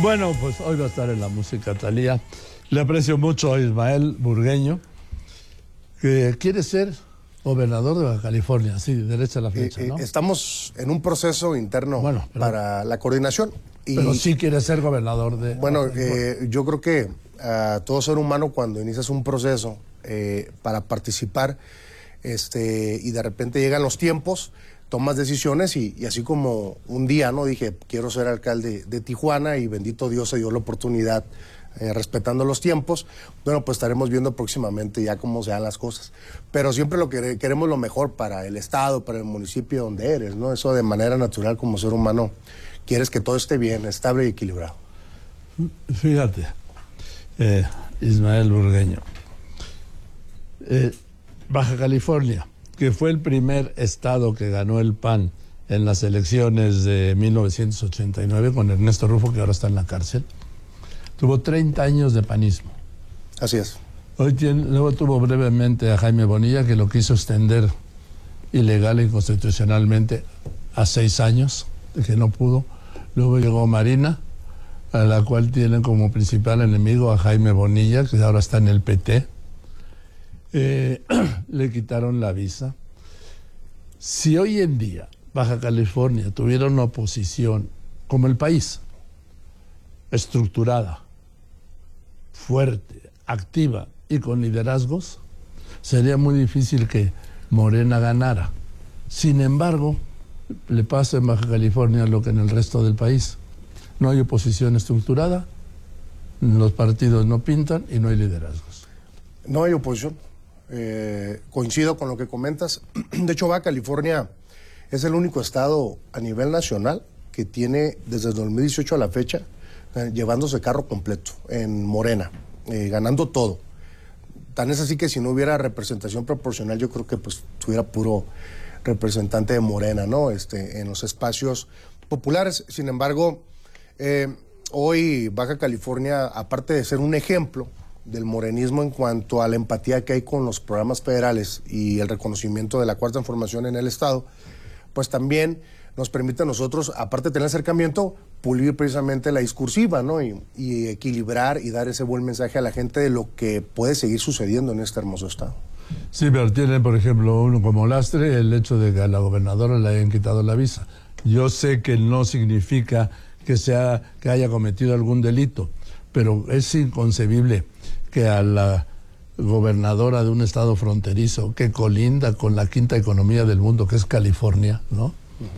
Bueno, pues hoy va a estar en la música Thalía. Le aprecio mucho a Ismael Burgueño, que quiere ser gobernador de Baja California, sí, derecha a la flecha, ¿no? Estamos en un proceso interno para la coordinación. Pero sí quiere ser gobernador de... Bueno, yo creo que todo ser humano, cuando inicias un proceso para participar y de repente llegan los tiempos, tomas decisiones y así como un día, ¿no? Dije, quiero ser alcalde de Tijuana y bendito Dios se dio la oportunidad, respetando los tiempos. Bueno, pues estaremos viendo próximamente ya cómo se dan las cosas. Pero siempre lo que queremos lo mejor para el estado, para el municipio donde eres, ¿no? Eso de manera natural como ser humano, quieres que todo esté bien, estable y equilibrado. Fíjate, Ismael Burgueño, Baja California, que fue el primer estado que ganó el PAN en las elecciones de 1989 con Ernesto Rufo, que ahora está en la cárcel, tuvo 30 años de panismo. Así es. Luego tuvo brevemente a Jaime Bonilla, que lo quiso extender ilegal e inconstitucionalmente a 6 años, de que no pudo. Luego llegó Marina, a la cual tienen como principal enemigo a Jaime Bonilla, que ahora está en el PT. Le quitaron la visa. Si hoy en día Baja California tuviera una oposición como el país, estructurada, fuerte, activa y con liderazgos, sería muy difícil que Morena ganara. Sin embargo, le pasa en Baja California lo que en el resto del país. No hay oposición estructurada, los partidos no pintan y no hay liderazgos. No hay oposición. Coincido con lo que comentas. De hecho, Baja California es el único estado a nivel nacional que tiene desde el 2018 a la fecha llevándose carro completo en Morena, ganando todo. Tan es así que si no hubiera representación proporcional, yo creo que pues tuviera puro representante de Morena, ¿no? En los espacios populares. Sin embargo, hoy Baja California, aparte de ser un ejemplo del morenismo en cuanto a la empatía que hay con los programas federales y el reconocimiento de la Cuarta Transformación en el estado, pues también nos permite a nosotros, aparte de tener acercamiento, pulir precisamente la discursiva, ¿no? Y equilibrar y dar ese buen mensaje a la gente de lo que puede seguir sucediendo en este hermoso estado. Sí, pero tiene, por ejemplo, uno como lastre el hecho de que a la gobernadora le hayan quitado la visa. Yo sé que no significa que haya cometido algún delito, pero es inconcebible que a la gobernadora de un estado fronterizo que colinda con la quinta economía del mundo, que es California, ¿no?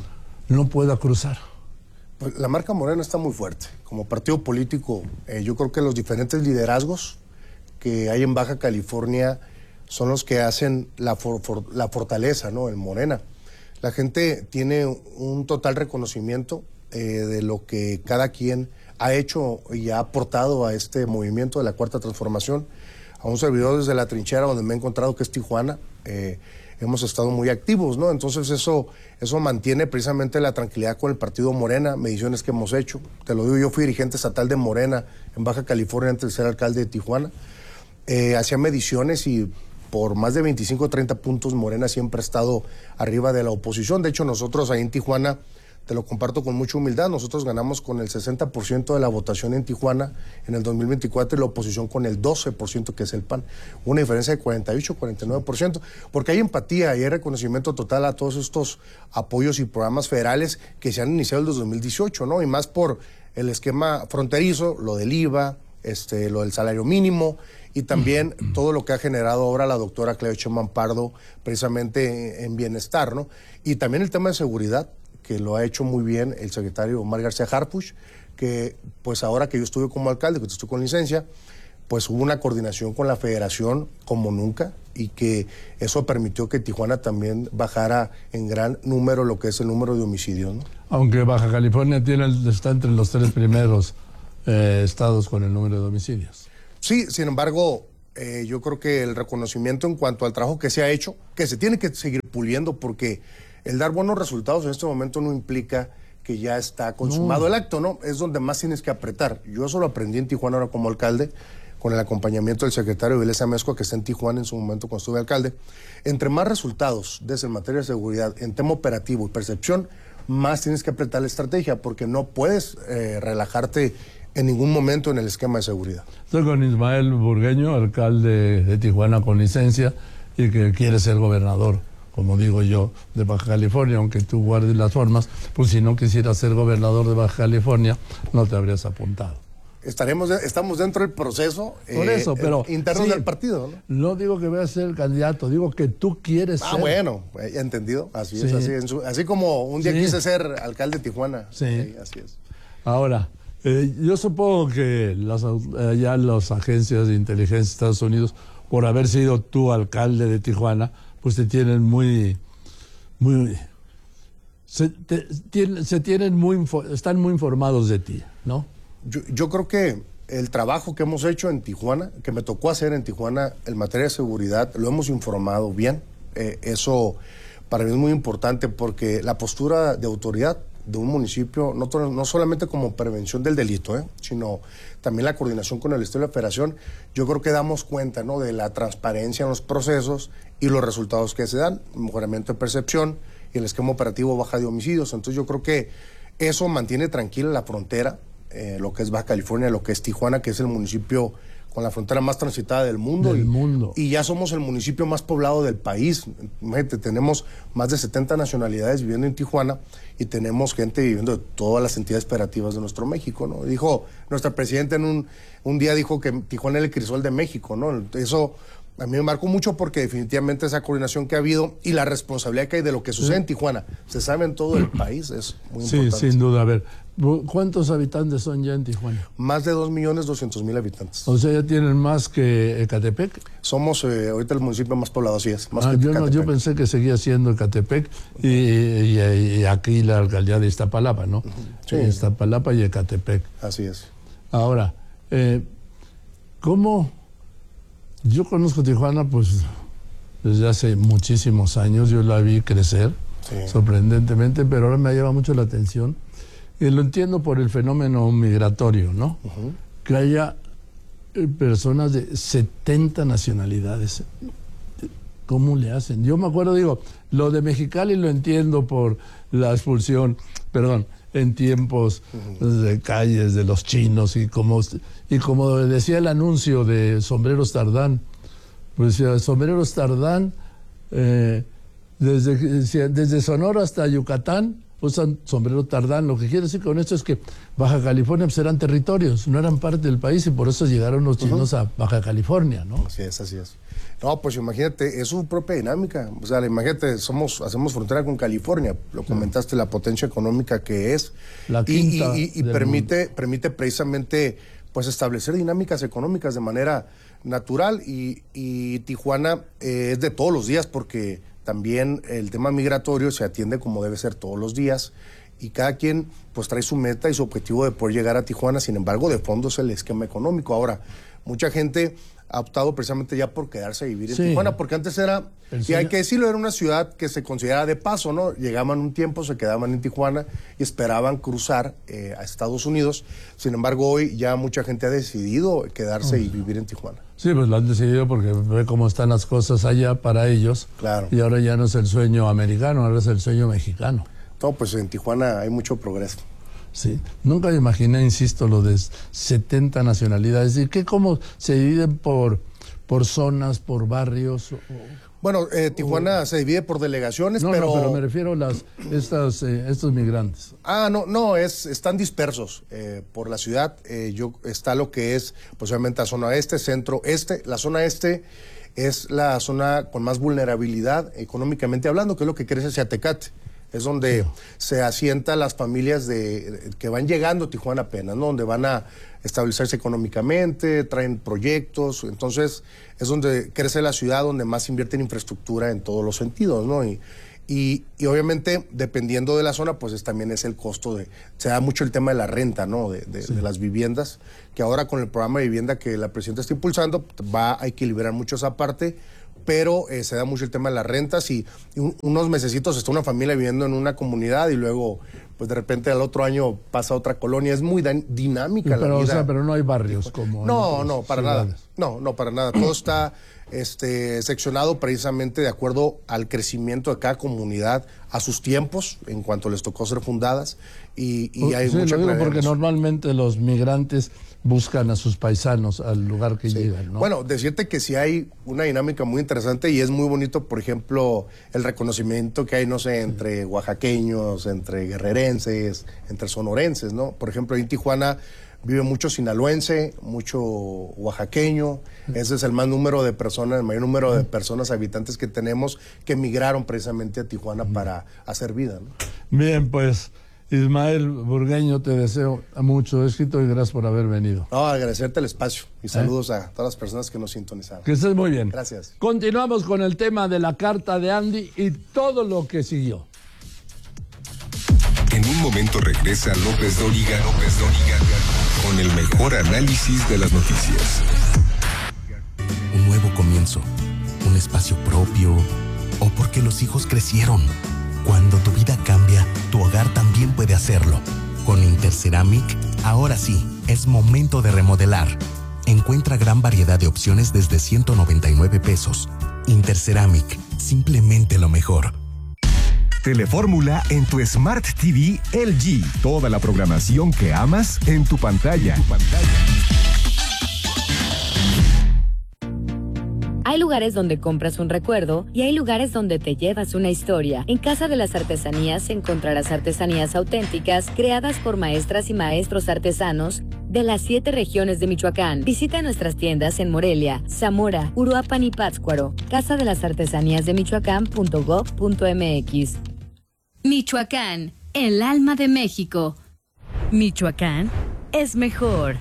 No pueda cruzar. Pues la marca Morena está muy fuerte. Como partido político, yo creo que los diferentes liderazgos que hay en Baja California son los que hacen la fortaleza, ¿no? En Morena. La gente tiene un total reconocimiento de lo que cada quien ha hecho y ha aportado a este movimiento de la Cuarta Transformación. A un servidor desde la trinchera donde me he encontrado, que es Tijuana, hemos estado muy activos, ¿no? Entonces eso mantiene precisamente la tranquilidad con el partido Morena, mediciones que hemos hecho. Te lo digo, yo fui dirigente estatal de Morena en Baja California antes de ser alcalde de Tijuana. Hacía mediciones y por más de 25 o 30 puntos Morena siempre ha estado arriba de la oposición. De hecho, nosotros ahí en Tijuana, te lo comparto con mucha humildad, nosotros ganamos con el 60% de la votación en Tijuana en el 2024 y la oposición con el 12%, que es el PAN. Una diferencia de 48, 49%, porque hay empatía y hay reconocimiento total a todos estos apoyos y programas federales que se han iniciado desde 2018, ¿no? Y más por el esquema fronterizo, lo del IVA, lo del salario mínimo y también todo lo que ha generado ahora la doctora Claudia Sheinbaum Pardo precisamente en bienestar, ¿no? Y también el tema de seguridad, que lo ha hecho muy bien el secretario Omar García Harfuch, que pues ahora que yo estuve como alcalde, que estoy con licencia, pues hubo una coordinación con la federación como nunca y que eso permitió que Tijuana también bajara en gran número lo que es el número de homicidios, ¿no? Aunque Baja California está entre los 3 primeros estados con el número de homicidios. Sí, sin embargo, yo creo que el reconocimiento en cuanto al trabajo que se ha hecho, que se tiene que seguir puliendo, porque el dar buenos resultados en este momento no implica que ya está consumado el acto, ¿no? Es donde más tienes que apretar. Yo eso lo aprendí en Tijuana ahora como alcalde, con el acompañamiento del secretario Vilés Amezcua, que está en Tijuana en su momento cuando estuve alcalde. Entre más resultados des en materia de seguridad, en tema operativo y percepción, más tienes que apretar la estrategia, porque no puedes relajarte en ningún momento en el esquema de seguridad. Estoy con Ismael Burgueño, alcalde de Tijuana con licencia y que quiere ser gobernador, como digo yo, de Baja California, aunque tú guardes las formas, pues si no quisieras ser gobernador de Baja California, no te habrías apuntado. Estamos dentro del proceso Por eso, pero interno sí, del partido, ¿no? No digo que vayas a ser el candidato, digo que tú quieres ser. Bueno, entendido, así Sí. es, así como un día Sí. quise ser alcalde de Tijuana. Sí. Así es. Ahora, yo supongo que ya las agencias de inteligencia de Estados Unidos, por haber sido tú alcalde de Tijuana, pues te tienen están muy informados de ti, ¿no? Yo creo que el trabajo que hemos hecho en Tijuana, que me tocó hacer en Tijuana en materia de seguridad, lo hemos informado bien. Eso para mí es muy importante porque la postura de autoridad de un municipio, no solamente como prevención del delito, sino también la coordinación con el Estado y la Federación, yo creo que damos cuenta, ¿no?, de la transparencia en los procesos y los resultados que se dan, mejoramiento de percepción y el esquema operativo baja de homicidios. Entonces yo creo que eso mantiene tranquila la frontera, lo que es Baja California, lo que es Tijuana, que es el municipio con la frontera más transitada del mundo. Y ya somos el municipio más poblado del país. Imagínate, tenemos más de 70 nacionalidades viviendo en Tijuana y tenemos gente viviendo de todas las entidades federativas de nuestro México, ¿no? Dijo nuestra presidenta un día dijo que Tijuana es el crisol de México, ¿no? Eso a mí me marcó mucho porque definitivamente esa coordinación que ha habido y la responsabilidad que hay de lo que sucede en Tijuana, se sabe en todo el país, es muy importante. Sí, sin duda. A ver, ¿cuántos habitantes son ya en Tijuana? Más de 2.200.000 habitantes. O sea, ¿ya tienen más que Ecatepec? Somos ahorita el municipio más poblado, así es. Más yo pensé que seguía siendo Ecatepec y aquí la alcaldía de Iztapalapa, ¿no? Sí. Iztapalapa y Ecatepec. Así es. Ahora, ¿cómo? Yo conozco Tijuana pues desde hace muchísimos años, yo la vi crecer, sí, sorprendentemente, pero ahora me llama mucho la atención y lo entiendo por el fenómeno migratorio, ¿no? Que haya personas de 70 nacionalidades. ¿Cómo le hacen? Yo me acuerdo, digo, lo de Mexicali lo entiendo por la expulsión, en tiempos de calles de los chinos y como decía el anuncio de Sombreros Tardán, pues Sombreros Tardán desde Sonora hasta Yucatán usan sombrero Tardán. Lo que quiere decir con esto es que Baja California pues eran territorios, no eran parte del país y por eso llegaron los chinos a Baja California, ¿no? Así es, así es. No, pues imagínate, es su propia dinámica. O sea, imagínate, hacemos frontera con California, lo comentaste, la potencia económica que es. La quinta y permite precisamente pues establecer dinámicas económicas de manera natural y Tijuana es de todos los días porque también el tema migratorio se atiende como debe ser todos los días y cada quien pues trae su meta y su objetivo de poder llegar a Tijuana. Sin embargo, de fondo es el esquema económico. Ahora, mucha gente ha optado precisamente ya por quedarse a vivir en Tijuana, porque antes era, y hay que decirlo, era una ciudad que se consideraba de paso, ¿no? Llegaban un tiempo, se quedaban en Tijuana y esperaban cruzar a Estados Unidos. Sin embargo, hoy ya mucha gente ha decidido quedarse y vivir en Tijuana. Sí, pues lo han decidido porque ve cómo están las cosas allá para ellos. Claro. Y ahora ya no es el sueño americano, ahora es el sueño mexicano. No, pues en Tijuana hay mucho progreso. Sí, nunca me imaginé, insisto, lo de 70 nacionalidades. ¿Y cómo se dividen por zonas, por barrios? Bueno, Tijuana se divide por delegaciones, pero me refiero a estos migrantes. Están dispersos por la ciudad. Está lo que es, posiblemente la zona este, centro, este. La zona este es la zona con más vulnerabilidad económicamente hablando, que es lo que crece hacia Tecate. Es donde se asientan las familias que van llegando a Tijuana apenas, ¿no? Donde van a establecerse económicamente, traen proyectos. Entonces, es donde crece la ciudad, donde más invierte en infraestructura en todos los sentidos, ¿no? Y obviamente, dependiendo de la zona, pues también es el costo se da mucho el tema de la renta, ¿no? De las viviendas, que ahora con el programa de vivienda que la presidenta está impulsando, va a equilibrar mucho esa parte, pero se da mucho el tema de las rentas y unos mesecitos está una familia viviendo en una comunidad y luego pues de repente al otro año pasa a otra colonia. Es muy dinámica pero, la vida. O sea, pero no hay barrios como No, para ciudades. nada. No, para nada. Todo está seccionado precisamente de acuerdo al crecimiento de cada comunidad, a sus tiempos, en cuanto les tocó ser fundadas. Y hay sí, mucha lo digo claridad porque en eso. normalmente los migrantes buscan a sus paisanos al lugar que llegan, ¿no? Bueno, decirte que sí hay una dinámica muy interesante y es muy bonito, por ejemplo, el reconocimiento que hay, no sé, entre oaxaqueños, entre guerrerenses, entre sonorenses, ¿no? Por ejemplo, en Tijuana vive mucho sinaloense, mucho oaxaqueño. Ese es el mayor número de personas, habitantes que tenemos que emigraron precisamente a Tijuana para hacer vida, ¿no? Bien, pues, Ismael Burgueño, te deseo mucho éxito y gracias por haber venido. No, agradecerte el espacio y saludos a todas las personas que nos sintonizaron. Que estés muy bien. Gracias. Continuamos con el tema de la carta de Andy y todo lo que siguió. En un momento regresa López Dóriga con el mejor análisis de las noticias. Un nuevo comienzo, un espacio propio, o porque los hijos crecieron. Cuando tu vida cambia, tu hogar también puede hacerlo. Con Interceramic, ahora sí, es momento de remodelar. Encuentra gran variedad de opciones desde 199 pesos. Interceramic, simplemente lo mejor. Telefórmula en tu Smart TV LG. Toda la programación que amas en tu pantalla. Hay lugares donde compras un recuerdo y hay lugares donde te llevas una historia. En Casa de las Artesanías encontrarás artesanías auténticas creadas por maestras y maestros artesanos de las 7 regiones de Michoacán. Visita nuestras tiendas en Morelia, Zamora, Uruapan y Pátzcuaro. Casa de las Artesanías de Michoacán.gov.mx. Michoacán, el alma de México. Michoacán es mejor.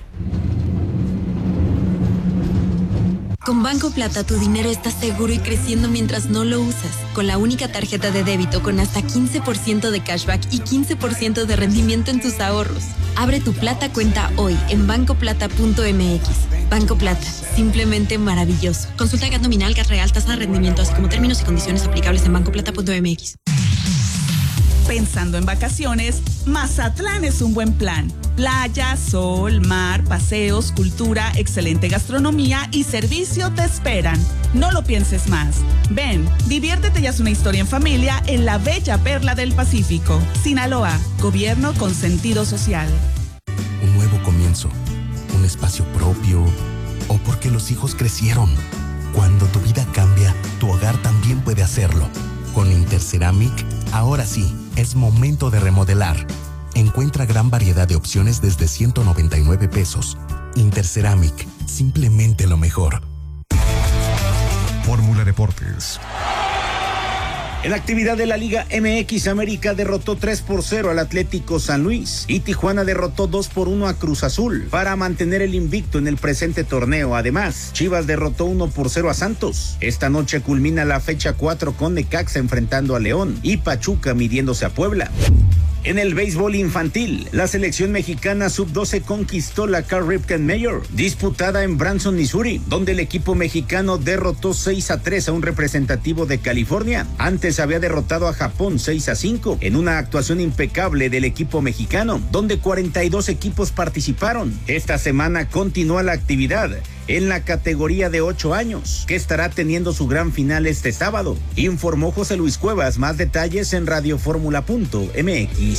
Con Banco Plata tu dinero está seguro y creciendo mientras no lo usas. Con la única tarjeta de débito con hasta 15% de cashback y 15% de rendimiento en tus ahorros. Abre tu Plata cuenta hoy en bancoplata.mx. Banco Plata, simplemente maravilloso. Consulta GAT nominal, GAT real, tasa de rendimiento, así como términos y condiciones aplicables en bancoplata.mx. Pensando en vacaciones, Mazatlán es un buen plan. Playa, sol, mar, paseos, cultura, excelente gastronomía y servicio te esperan. No lo pienses más. Ven, diviértete y haz una historia en familia en la bella perla del Pacífico. Sinaloa, gobierno con sentido social. Un nuevo comienzo, un espacio propio, o porque los hijos crecieron. Cuando tu vida cambia, tu hogar también puede hacerlo. Con Interceramic, ahora sí, es momento de remodelar. Encuentra gran variedad de opciones desde 199 pesos. Interceramic, simplemente lo mejor. Fórmula Deportes. En actividad de la Liga MX, América derrotó 3-0 al Atlético San Luis y Tijuana derrotó 2-1 a Cruz Azul para mantener el invicto en el presente torneo. Además, Chivas derrotó 1-0 a Santos. Esta noche culmina la fecha 4 con Necaxa enfrentando a León y Pachuca midiéndose a Puebla. En el béisbol infantil, la selección mexicana sub-12 conquistó la Carl Ripken Major, disputada en Branson, Missouri, donde el equipo mexicano derrotó 6-3 a un representativo de California. Antes había derrotado a Japón 6-5 en una actuación impecable del equipo mexicano, donde 42 equipos participaron. Esta semana continúa la actividad en la categoría de 8 años, que estará teniendo su gran final este sábado, informó José Luis Cuevas. Más detalles en radioformula.mx.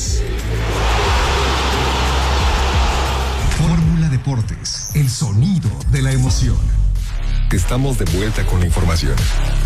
Fórmula Deportes, el sonido de la emoción. Estamos de vuelta con la información.